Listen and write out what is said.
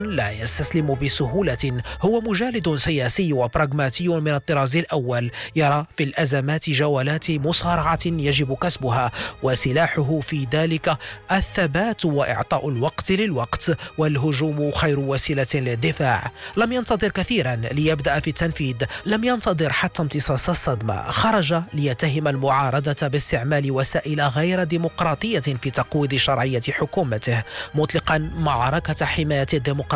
لا يستسلم بسهولة، هو مجالد سياسي وبراغماتي من الطراز الأول، يرى في الأزمات جولات مصارعة يجب كسبها، وسلاحه في ذلك الثبات وإعطاء الوقت للوقت، والهجوم خير وسيلة للدفاع. لم ينتظر كثيرا ليبدأ في التنفيذ، لم ينتظر حتى امتصاص الصدمة، خرج ليتهم المعارضة باستعمال وسائل غير ديمقراطية في تقويض شرعية حكومته، مطلقا معركة حماية الديمقراطية